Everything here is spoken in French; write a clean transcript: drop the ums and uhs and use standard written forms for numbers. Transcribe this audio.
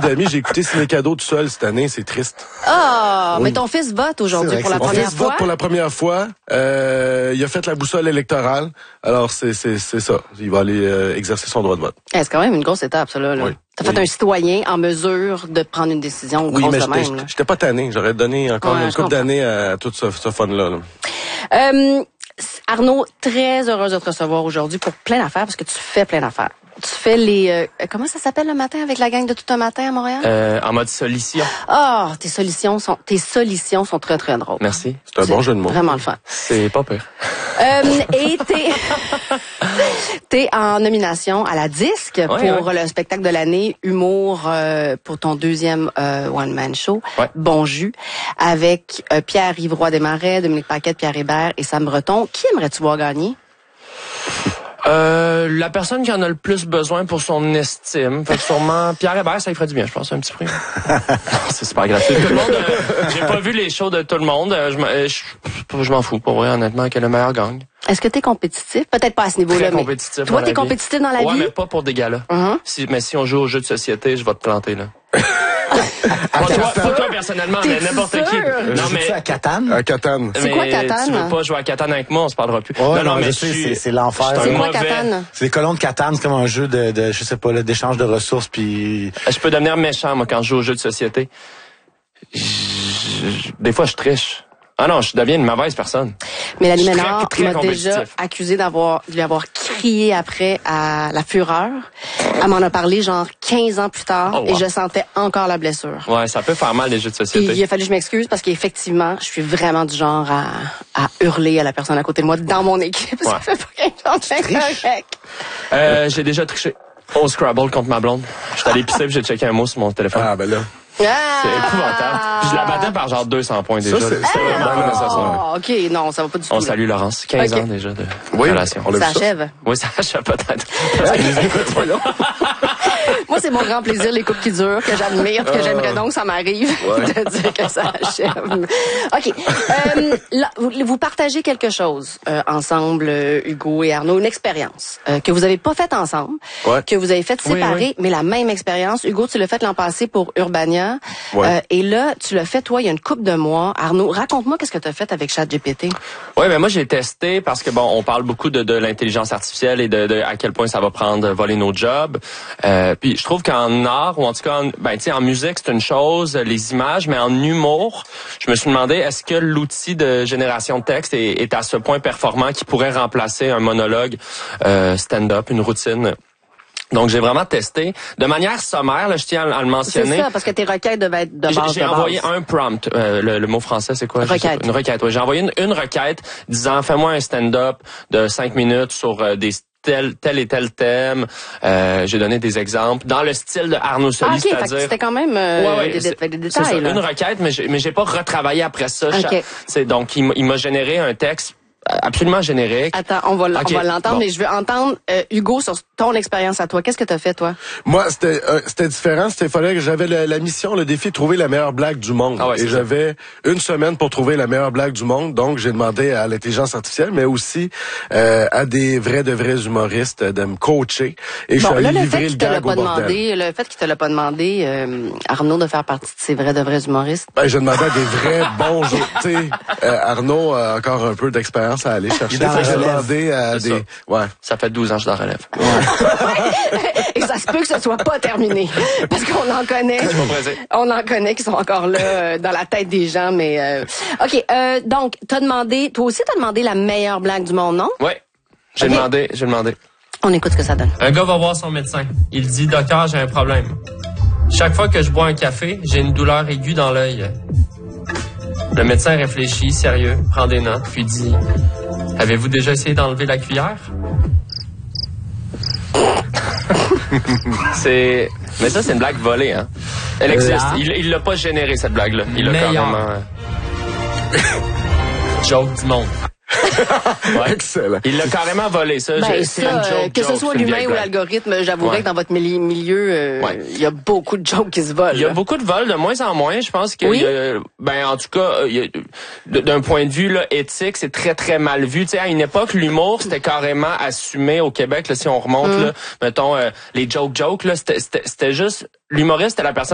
amis. J'ai écouté Ciné Cadeau tout seul cette année. C'est triste. Ah, mais ton fils vote aujourd'hui pour la première fois. Mon fils vote pour la première fois. Il a fait la boussole électorale. Alors, c'est ça. Il va aller exercer son droit de vote. C'est quand même une grosse étape, ça, là. Oui. T'as fait un citoyen en mesure de prendre une décision grosse de même. Oui, j'étais pas tanné. J'aurais donné encore une couple d'années à tout ce fun-là. Arnaud, très heureuse de te recevoir aujourd'hui pour plein d'affaires, parce que tu fais plein d'affaires. Tu fais les... comment ça s'appelle le matin avec la gang de Tout un matin à Montréal? En mode solution. Ah, tes solutions sont très, très drôles. Merci. C'est un bon jeu de mots. Vraiment le fun. C'est pas pire. Et t'es en nomination à la Disque pour le spectacle de l'année Humour pour ton deuxième one-man show, Bon Jus, avec Pierre-Yves Roy Desmarais, Dominique Paquette, Pierre Hébert et Sam Breton. Qui aimerais-tu voir gagner? La personne qui en a le plus besoin pour son estime. Fait que sûrement Pierre Hébert, ça lui ferait du bien, je pense, un petit prix. C'est super gratuit. Tout le monde, j'ai pas vu les shows de tout le monde. Je m'en fous, pour vrai, honnêtement, que le meilleur gagne. Est-ce que t'es compétitif? Peut-être pas à ce niveau-là, mais compétitif. Toi, t'es compétitif dans la vie? Ouais, mais pas pour des galas. Mais si on joue aux jeux de société, je vais te planter, là. Pas toi personnellement, mais n'importe qui. Non, mais à Catane. À Catane. C'est quoi Catane? Tu veux pas jouer à Catane avec moi, on se parlera plus. Non, mais c'est l'enfer. C'est quoi Catane? C'est les colons de Catane, c'est comme un jeu de je sais pas, d'échange de ressources puis. Je peux devenir méchant, moi, quand je joue aux jeux de société. Des fois, je triche. Ah non, je deviens une mauvaise personne. Mélanie Ménard m'a déjà accusé de lui avoir crié après à la fureur. Elle m'en a parlé genre 15 ans plus tard et je sentais encore la blessure. Ouais, ça peut faire mal les jeux de société. Et il a fallu que je m'excuse parce qu'effectivement, je suis vraiment du genre à hurler à la personne à côté de moi dans mon équipe. Ça fait pas quelque chose de correct. J'ai déjà triché au Scrabble contre ma blonde. J'étais allé pisser puis j'ai checké un mot sur mon téléphone. Ah ben là. C'est épouvantable. Puis je la battais par genre 200 points déjà. C'est vraiment ça. OK, non, ça va pas du tout. On salue Laurence. 15 ans déjà de relation. Ça achève. Oui, ça achève peut-être. Moi, c'est mon grand plaisir, les couples qui durent, que j'admire, que j'aimerais donc ça m'arrive de dire que ça achève. OK. Là, vous partagez quelque chose ensemble, Hugo et Arnaud, une expérience que vous avez pas faite ensemble, que vous avez faite séparée, mais la même expérience. Hugo, tu l'as fait l'an passé pour Urbania. Et là, tu l'as fait, toi, il y a une couple de mois. Arnaud, raconte-moi qu'est-ce que tu as fait avec ChatGPT. Oui, mais moi, j'ai testé parce que, bon, on parle beaucoup de l'intelligence artificielle et de à quel point ça va voler nos jobs. Puis je trouve qu'en art, ou en tout cas, en musique, c'est une chose, les images, mais en humour, je me suis demandé, est-ce que l'outil de génération de texte est à ce point performant qu'il pourrait remplacer un monologue stand-up, une routine? Donc, j'ai vraiment testé. De manière sommaire, là, je tiens à le mentionner. C'est ça, parce que tes requêtes devaient être de base. J'ai envoyé un prompt. Le mot français, c'est quoi? Requête. Une requête, oui. J'ai envoyé une requête disant, fais-moi un stand-up de 5 minutes sur tel et tel thème. J'ai donné des exemples dans le style de Arnaud Soli, c'est-à-dire. C'était quand même des détails. C'est ça, là. une requête, mais j'ai pas retravaillé après ça. Donc, il m'a généré un texte absolument générique. Attends, on va l'entendre, mais je veux entendre Hugo sur ton expérience à toi. Qu'est-ce que t'as fait, toi? Moi, c'était différent. Il fallait que j'avais la mission, le défi de trouver la meilleure blague du monde. Et j'avais une semaine pour trouver la meilleure blague du monde. Donc, j'ai demandé à l'intelligence artificielle, mais aussi à des vrais humoristes de me coacher. Et je suis allé livrer le gag au bordel. Le fait qu'il te l'a pas demandé, Arnaud, de faire partie de ces vrais humoristes. J'ai demandé à des vrais bons Arnaud a encore un peu d'expérience à aller chercher. J'ai demandé à des... Ça fait 12 ans que je suis dans la relève. Et ça se peut que ce soit pas terminé. Parce qu'on en connaît. On en connaît qui sont encore là dans la tête des gens, mais... OK, donc, toi aussi, t'as demandé la meilleure blague du monde, non? Oui, j'ai demandé. On écoute ce que ça donne. Un gars va voir son médecin. Il dit, docteur, j'ai un problème. Chaque fois que je bois un café, j'ai une douleur aiguë dans l'œil. Le médecin réfléchit, sérieux, prend des notes, puis dit, avez-vous déjà essayé d'enlever la cuillère? Mais ça, c'est une blague volée, hein. Elle existe. Il l'a pas généré, cette blague-là. Il l'a carrément... Joke du monde. Excellent. Il l'a carrément volé, ça. C'est une joke. Que ce soit l'humain ou l'algorithme, j'avouerais que dans votre milieu, il y a beaucoup de jokes qui se volent. Il y a beaucoup de vols, de moins en moins. Je pense que, en tout cas, d'un point de vue là, éthique, c'est très, très mal vu. Tu sais, à une époque, l'humour, c'était carrément assumé au Québec. Là, si on remonte, là, mettons, les jokes, là, c'était juste... L'humoriste, c'était la personne